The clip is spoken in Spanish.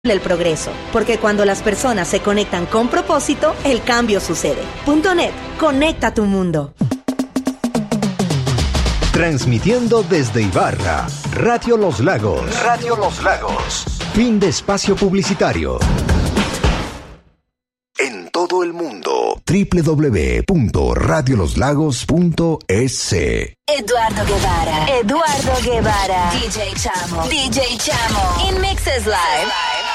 el progreso, porque cuando las personas se conectan con propósito, el cambio sucede. .net, conecta tu mundo. Transmitiendo desde Ibarra, Radio Los Lagos. Radio Los Lagos. Fin de espacio publicitario. En todo el mundo, www.radioloslagos.es. Eduardo Guevara. DJ Chamo. In Mixes Live.